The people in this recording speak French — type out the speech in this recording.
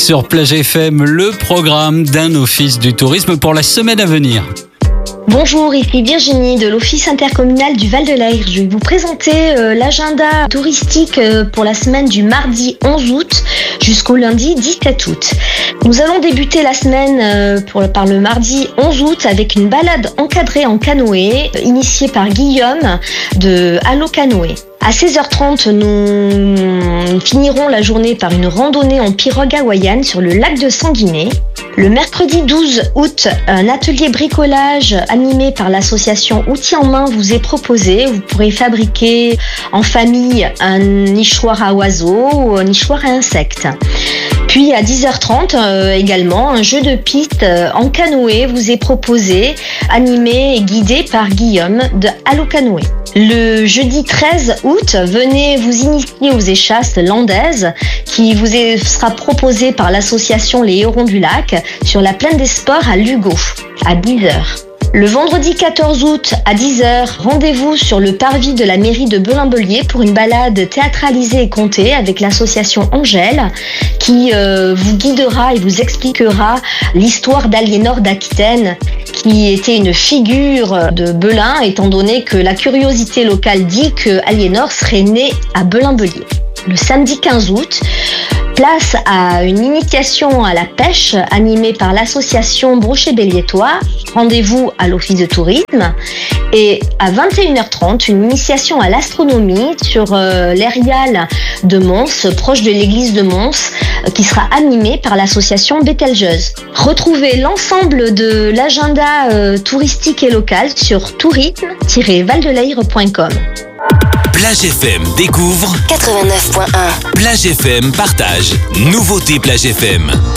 sur Plage FM, le programme d'un office du tourisme pour la semaine à venir. Bonjour, ici Virginie de l'Office intercommunal du Val-de-l'Aire. Je vais vous présenter l'agenda touristique pour la semaine du mardi 11 août jusqu'au lundi 17 août. Nous allons débuter la semaine par le mardi 11 août avec une balade encadrée en canoë initiée par Guillaume de Allo Canoë. À 16h30, nous finirons la journée par une randonnée en pirogue hawaïenne sur le lac de Sanguinet. Le mercredi 12 août, un atelier bricolage animé par l'association Outils en main vous est proposé. Vous pourrez fabriquer en famille un nichoir à oiseaux ou un nichoir à insectes. Puis à 10h30 également, un jeu de piste en canoë vous est proposé, animé et guidé par Guillaume de Allo Canoë. Le jeudi 13 août, venez vous initier aux échasses landaises qui vous sera proposé par l'association Les Hérons du Lac sur la plaine des sports à Lugo à 10h. Le vendredi 14 août à 10h, rendez-vous sur le parvis de la mairie de Belin-Bélier pour une balade théâtralisée et contée avec l'association Angèle qui vous guidera et vous expliquera l'histoire d'Aliénor d'Aquitaine qui était une figure de Belin étant donné que la curiosité locale dit que Aliénor serait née à Belin-Bélier. Le samedi 15 août, place à une initiation à la pêche animée par l'association Brochet-Béliétois. Rendez-vous à l'office de tourisme. Et à 21h30, une initiation à l'astronomie sur l'Erial de Mons, proche de l'église de Mons, qui sera animée par l'association Bételgeuse. Retrouvez l'ensemble de l'agenda touristique et local sur tourisme-valdelaire.com. Plage FM découvre 89.1. Plage FM partage. Nouveauté Plage FM.